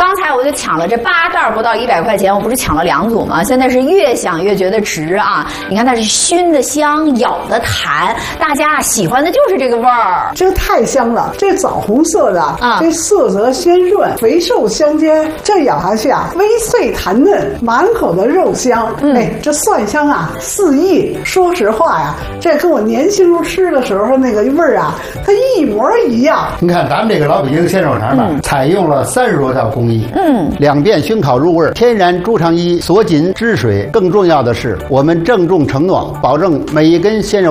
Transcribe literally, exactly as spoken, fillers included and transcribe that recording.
刚才我就抢了这八袋不到一百块钱，我不是抢了两组吗？现在是越想越觉得值啊！你看它是熏的香，咬的弹，大家喜欢的就是这个味儿。 这太香了，这枣红色的啊，这色泽鲜润，肥瘦相间，这咬下去啊，微脆弹嫩，满口的肉香。嗯、哎，这蒜香啊四溢。说实话呀，这跟我年轻时候吃的时候那个味儿啊，它一模一样。 你看咱们这个老北京鲜肉肠呢，嗯、采用了三十多道工艺，嗯，两遍熏烤入味，天然猪肠衣锁紧汁水。更重要的是，我们郑重承诺，保证每一根鲜肉